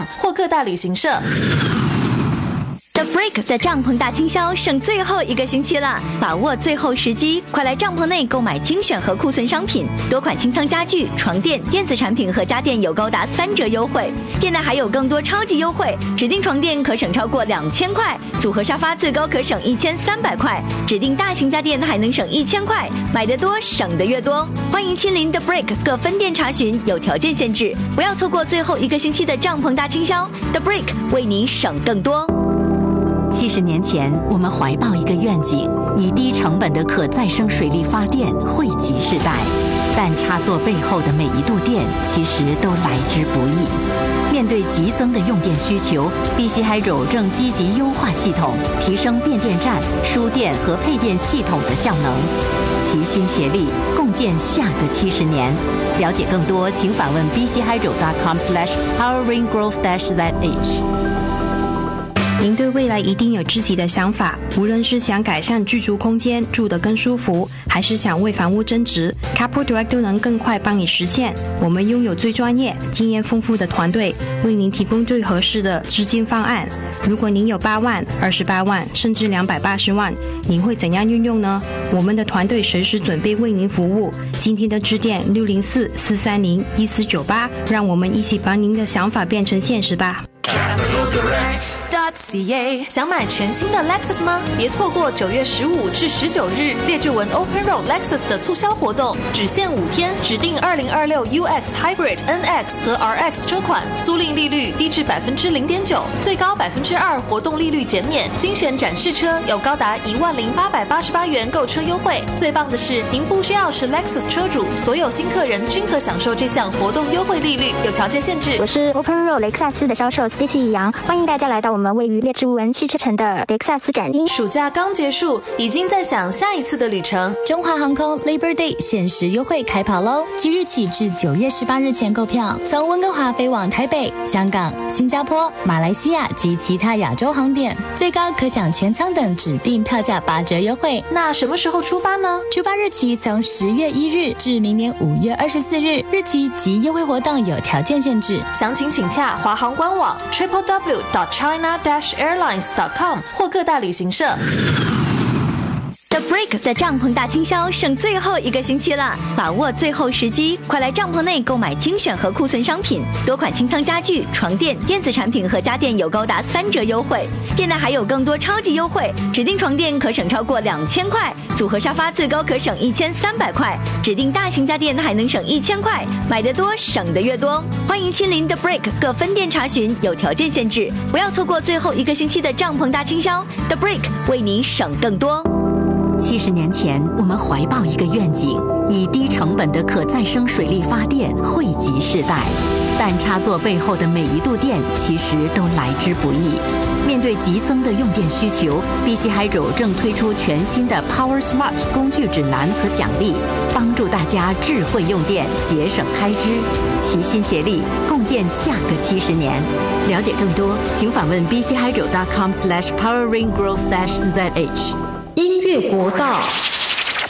，或各大旅行社。 The Break 的帐篷大清销剩最后1个星期了，把握最后时机，快来帐篷内购买精选和库存商品，多款清仓家具、床垫、电子产品和家电有高达3折优惠。店内还有更多超级优惠，指定床垫可省超过2000块，组合沙发最高可省1300块，指定大型家电还能省1000块，买得多省得越多。欢迎亲临 The Break 各分店查询，有条件限制，不要错过最后1个星期的帐篷大清销。The Break 为你省更多。 70年前，我们怀抱一个愿景，以低成本的可再生水力发电惠及世代。但插座背后的每一度电，其实都来之不易。面对急增的用电需求，BC Hydro 正积极优化系统，提升变电站、输电和配电系统的效能，齐心协力，共建下个70年。了解更多，请访问 bchydro.com/poweringgrowth-zh。 您对未来一定有自己的想法，无论是想改善居住空间，住得更舒服，还是想为房屋增值， Capital Direct 都能更快帮你实现。我们拥有最专业、经验丰富的团队，为您提供最合适的资金方案。如果您有8万、28万，甚至280万，您会怎样运用呢？我们的团队随时准备为您服务。今天的致电604-430-1498，让我们一起把您的想法变成现实吧。 想买全新的 Lexus 吗？别错过9月15至19日列治文 Open Road Lexus 的促销活动，只限5天，指定2026 UX Hybrid NX 和 RX 车款，租赁利率低至0.9%，最高2%活动利率减免，精选展示车有高达10888元购车优惠。最棒的是，您不需要是 Lexus 车主，所有新客人均可享受这项活动优惠利率，有条件限制。 我是 Open Road 雷克萨斯的销售 Stacy 杨，欢迎大家来到我们位于列治文汽车城的雷克萨斯展厅。 暑假刚结束，已经在想下一次的旅程。 中华航空 Labor Day 限时优惠开跑喽！即日起至9月18日前购票，从温哥华飞往台北、香港、新加坡、马来西亚及其他亚洲航点，最高可享全舱等指定票价8折优惠。 那什么时候出发呢？ 出发日期从10月1日至明年5月24日，日期及优惠活动有条件限制。 详情请洽华航官网 www.china-airlines.com 或各大旅行社。 The Break 的帐篷大清销剩最后1个星期了，把握最后时机，快来帐篷内购买精选和库存商品，多款清仓家具、床垫、电子产品和家电有高达3折优惠。店内还有更多超级优惠，指定床垫可省超过2000块，组合沙发最高可省1300块，指定大型家电还能省1000块，买得多省得越多。欢迎亲临 The Break 各分店查询，有条件限制，不要错过最后1个星期的帐篷大清销。The Break 为你省更多。 70年前，我们怀抱一个愿景，以低成本的可再生水力发电惠及世代。但插座背后的每一度电，其实都来之不易。面对急增的用电需求，BC Hydro 正推出全新的 Power Smart 工具指南和奖励，帮助大家智慧用电，节省开支，齐心协力，共建下个70年。了解更多，请访问 bchydro.com/poweringgrowth-zh。 音乐国道。